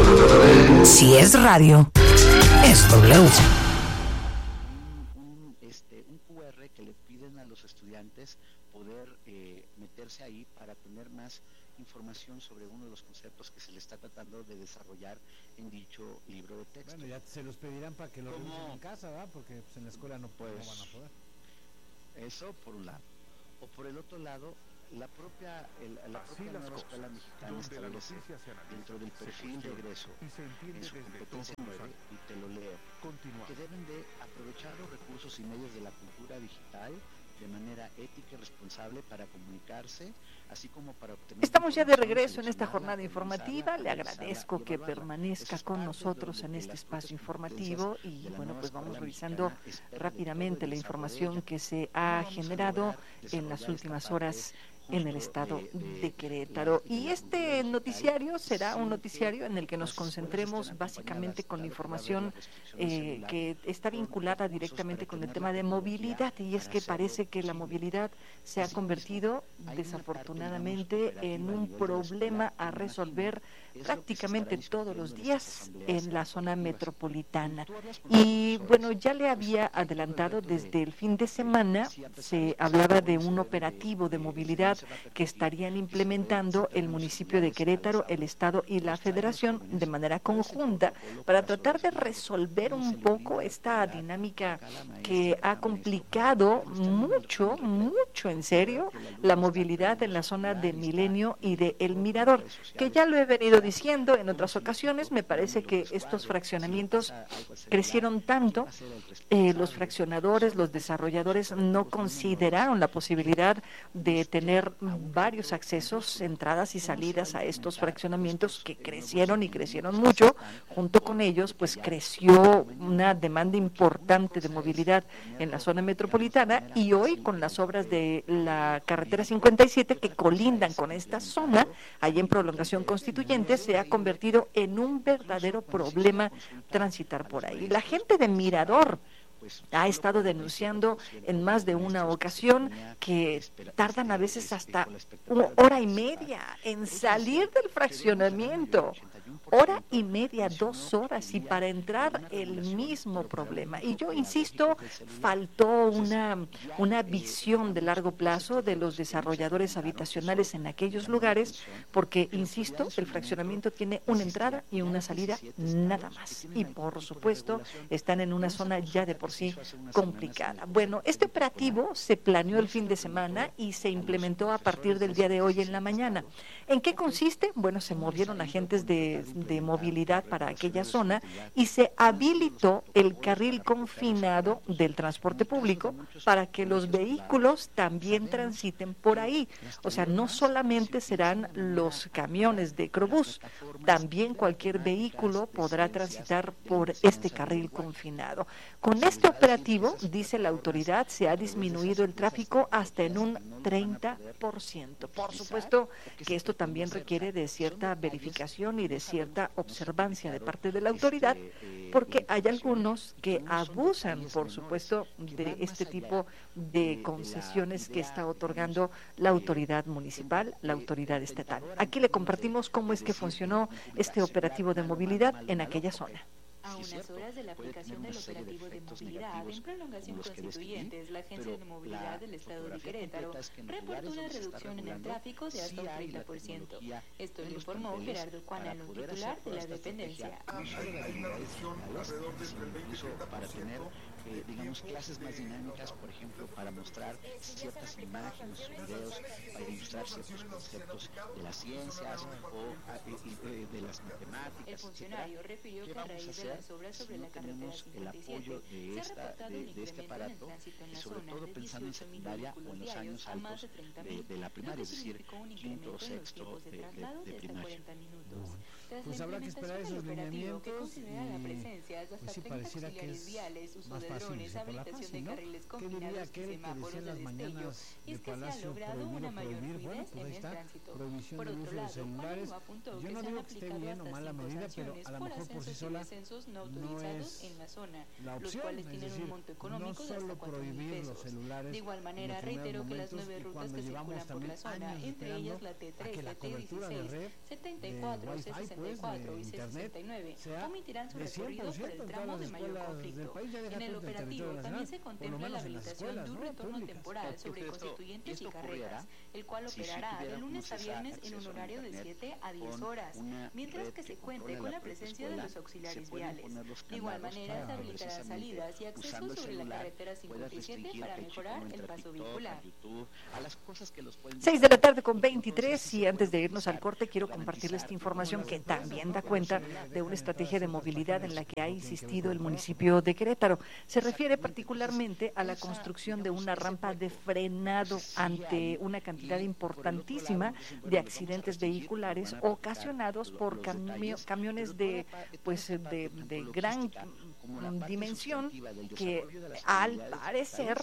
Si es radio, es W. Un QR que le piden a los estudiantes poder meterse ahí para tener más información sobre uno de los conceptos que se le está tratando de desarrollar en dicho libro de texto. Bueno, ya se los pedirán para que lo revisen en casa, ¿verdad? Porque pues, en la escuela no van a poder. Eso por un lado. O por el otro lado, la propia nueva escuela mexicana establece dentro del perfil de egreso en su competencia 9, y te lo leo, que deben de aprovechar los recursos y medios de la cultura digital de manera ética y responsable para comunicarse, así como para obtener... Estamos ya de regreso en esta jornada informativa. Le agradezco que permanezca con nosotros en este espacio informativo y bueno, pues vamos revisando rápidamente la información que se ha generado en las últimas horas en el estado de Querétaro. Y este noticiario será un noticiario en el que nos concentremos básicamente con la información que está vinculada directamente con el tema de movilidad, y es que parece que la movilidad se ha convertido desafortunadamente en un problema a resolver prácticamente todos los días en la zona metropolitana. Y bueno, ya le había adelantado desde el fin de semana, se hablaba de un operativo de movilidad que estarían implementando el municipio de Querétaro, el Estado y la Federación de manera conjunta para tratar de resolver un poco esta dinámica que ha complicado mucho en serio la movilidad en la zona de Milenio y de El Mirador, que ya lo he venido diciendo en otras ocasiones. Me parece que estos fraccionamientos crecieron tanto, los fraccionadores, los desarrolladores no consideraron la posibilidad de tener varios accesos, entradas y salidas a estos fraccionamientos que crecieron y crecieron mucho. Junto con ellos, pues creció una demanda importante de movilidad en la zona metropolitana, y hoy con las obras de la carretera 57 que colindan con esta zona, allí en Prolongación Constituyente, se ha convertido en un verdadero problema transitar por ahí. La gente de Mirador ha estado denunciando en más de una ocasión que tardan a veces hasta 1 hora y media en salir del fraccionamiento. 1 hora y media, 2 horas, y para entrar el mismo problema. Y yo insisto, faltó una visión de largo plazo de los desarrolladores habitacionales en aquellos lugares, porque, insisto, el fraccionamiento tiene una entrada y una salida nada más. Y por supuesto, están en una zona ya de por sí complicada. Bueno, este operativo se planeó el fin de semana y se implementó a partir del día de hoy en la mañana. ¿En qué consiste? Bueno, se movieron agentes de movilidad para aquella zona y se habilitó el carril confinado del transporte público para que los vehículos también transiten por ahí. O sea, no solamente serán los camiones de Ecrobús, también cualquier vehículo podrá transitar por este carril confinado. Con este operativo, dice la autoridad, se ha disminuido el tráfico hasta en un 30%. Por supuesto que esto también requiere de cierta verificación y de cierta observancia de parte de la autoridad, porque hay algunos que abusan, por supuesto, de este tipo de concesiones que está otorgando la autoridad municipal, la autoridad estatal. Aquí le compartimos cómo es que funcionó este operativo de movilidad en aquella zona. A unas horas de la aplicación del operativo de movilidad en Prolongación Constituyentes, la Agencia de Movilidad del Estado de Querétaro reportó una reducción en el tráfico de hasta un 30%. Esto lo informó Gerardo Cuanalo, titular de la dependencia. Hay una reducción alrededor del 20-30%. Para tener digamos, clases más dinámicas, por ejemplo, para mostrar ciertas imágenes o videos, para ilustrar ciertos conceptos de las ciencias o de las matemáticas. El funcionario refirió que a raíz de las obras sobre la carretera 57 se ha reportado un incremento en el tránsito en la zona de 18 minutos diarios a más de 30.000, de la primaria, es decir, un incremento en los tiempos de traslado de hasta 40 minutos. Tras pues la habrá que esperar esos operativo que lineamientos considera la presencia de hasta pues sí, 30 pareciera que auxiliares es viales, uso más de fácil drones, por la habilitación fácil, de ¿no? carriles ¿Qué diría combinados y aquel que semáforos decía en de las destello, mañanas y es del que se ha Palacio logrado una mayor prohibir? fluidez Bueno, pues en ahí el está, tránsito. prohibición Por del otro uso de lado, celulares. Cuanalo apuntó Yo que no se han digo que esté aplicado bien o hasta mal la 5 medida, pero sanciones a lo por mejor por sí ascensos y sola descensos no no autorizados es en la zona, la los opción, cuales es tienen decir, un monto no económico de solo hasta 4.000 prohibir los pesos. celulares De igual manera, en los primeros reiteró que las momentos 9 y rutas cuando que llevamos circulan por la también zona, años entre ellas esperando la a que la T3, cobertura de T16, red 74, Wi-Fi pues 4 y C69 omitirán su recorrido por el tramo de mayor conflicto. En el operativo también se contempla la habilitación de un retorno temporal sobre Constituyentes y Carretas, el cual operará de lunes a viernes en un horario de 7 a 10 horas, mientras que se cuente con la presencia de los auxiliares viales. De igual manera, se habilitarán salidas y accesos sobre la carretera 57 para mejorar el paso vehicular. 6 de la tarde con 23, y antes de irnos al corte quiero compartirles esta información que también da cuenta de una estrategia de movilidad en la que ha insistido el municipio de Querétaro. Se refiere particularmente a la construcción de una rampa de frenado ante una cantidad importantísima de accidentes vehiculares ocasionados por camiones de gran dimensión que al parecer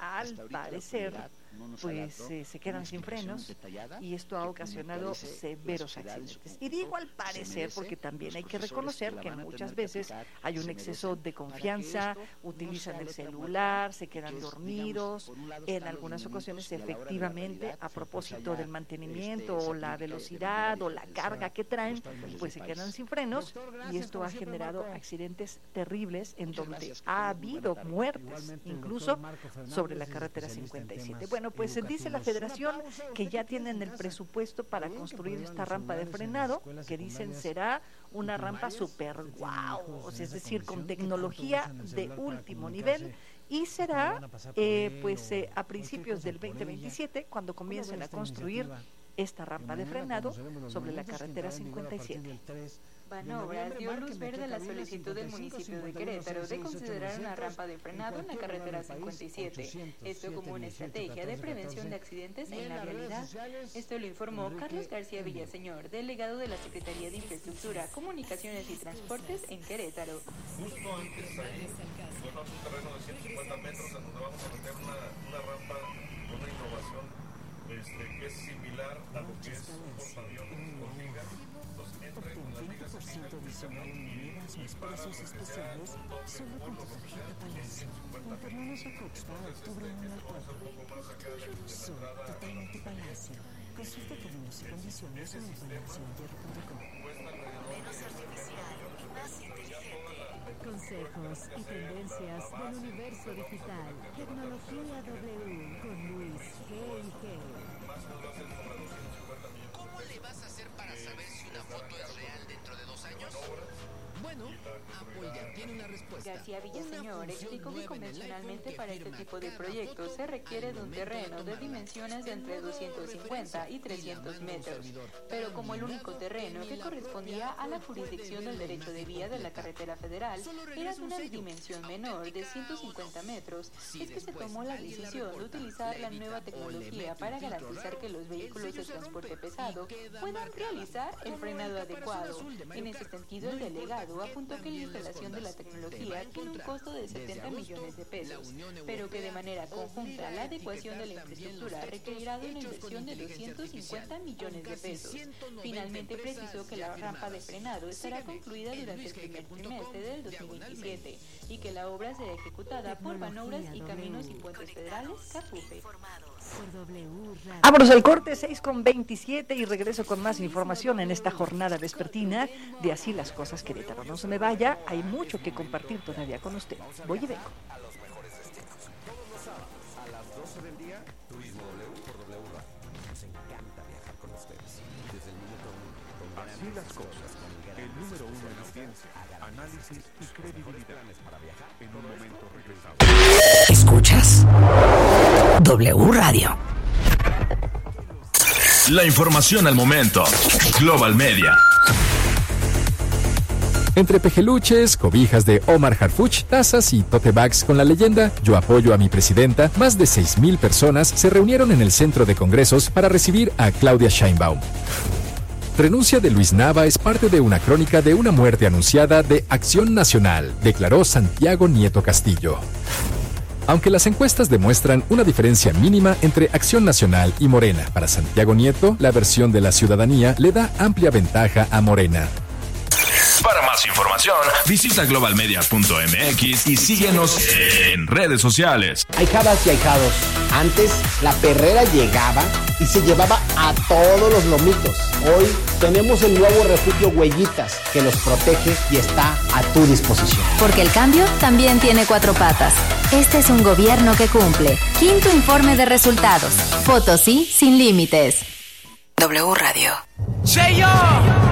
pues se quedan sin frenos, y esto ha ocasionado severos accidentes. Y digo al parecer porque también hay que reconocer que muchas veces hay un exceso de confianza, utilizan el celular, se quedan dormidos, en algunas ocasiones efectivamente a propósito del mantenimiento o la velocidad o la carga que traen, pues se quedan sin frenos, y esto ha generado accidentes terribles en donde ha habido muertes, incluso sobre la carretera 57. Bueno, pues dice la Federación que ya tienen el presupuesto para construir esta rampa de frenado, que dicen será una rampa super guau, o sea, es decir, con tecnología de último nivel, y será a principios del 2027 cuando comiencen a construir esta rampa de frenado sobre la carretera 57. Banobras dio luz verde a la solicitud del municipio de Querétaro de considerar una rampa de frenado en la carretera 57, esto como una estrategia de prevención de accidentes en la vialidad. Esto lo informó Carlos García Villaseñor, delegado de la Secretaría de Infraestructura, Comunicaciones y Transportes en Querétaro. Justo antes encontramos un terreno de 150 metros en donde vamos a meter una rampa con una innovación que es similar a lo que es un portaaviones con liga. Obtén 20% adicional en monedas más precios especiales solo con tu tarjeta Palacio. Internos a Coxpa, octubre 1 al 4. Soy totalmente Palacio. Consulta términos y condiciones en palacio.com. Menos artificial y más inteligente. Consejos y tendencias del universo digital. Tecnología W con Luis G&G. ¿Cómo le vas a hacer para saber si una foto es real dentro de 2 años? Bueno, Apple ya tiene una respuesta. García Villaseñor explicó que convencionalmente para este tipo de proyectos se requiere de un terreno de dimensiones de entre 250 y 300 metros, pero como el único terreno que correspondía a la jurisdicción del derecho de vía de la carretera federal era de una dimensión menor de 150 metros, es que se tomó la decisión de utilizar la nueva tecnología para garantizar que los vehículos de transporte pesado puedan realizar el frenado adecuado. En ese sentido, el delegado apuntó que la instalación de la tecnología tiene un costo de 70 millones de pesos, pero que de manera conjunta la adecuación de la infraestructura requerirá de una inversión de 250 millones de pesos. Finalmente precisó que la rampa de frenado estará concluida durante el primer trimestre del 2027 y que la obra será ejecutada por Banobras y Caminos y Puentes Federales, CAPUFE. Vámonos al corte, 6:27, y regreso con más información en esta jornada vespertina de Así las Cosas Querétaro. No se me vaya, hay mucho que compartir todavía con usted. Voy y vengo. A los mejores destinos. Todos los sábados a las 12 del día, Turismo W por W Radio. Nos encanta viajar con ustedes. Desde el minuto 1. Así las cosas. El número 1 en audiencia, análisis y credibilidad. En un momento regresamos. ¿Escuchas? W Radio. La información al momento. Global Media. Entre pejeluches, cobijas de Omar Harfuch, tazas y tote bags con la leyenda "Yo apoyo a mi presidenta", más de 6,000 personas se reunieron en el centro de congresos para recibir a Claudia Sheinbaum. Renuncia de Luis Nava es parte de una crónica de una muerte anunciada de Acción Nacional, declaró Santiago Nieto Castillo. Aunque las encuestas demuestran una diferencia mínima entre Acción Nacional y Morena, para Santiago Nieto, la versión de la ciudadanía le da amplia ventaja a Morena. Para más información, visita globalmedia.mx y síguenos en redes sociales. Ahijadas y ahijados, antes la perrera llegaba y se llevaba a todos los lomitos. Hoy tenemos el nuevo refugio Huellitas que los protege y está a tu disposición. Porque el cambio también tiene 4 patas. Este es un gobierno que cumple. 5º informe de resultados. Potosí sin límites. W Radio. ¡Sello!